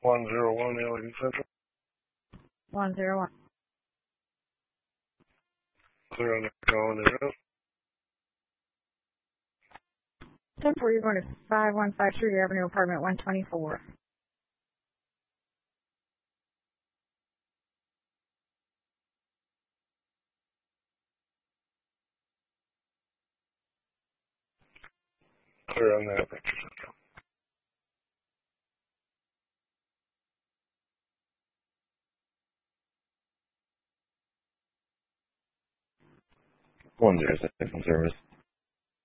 101 Allegheny Central. 101. Clear on the call in and out. 10-4, you're going to 515 Trudy Avenue, apartment 124. Clear on that, Victor Central. One zero 6 on service.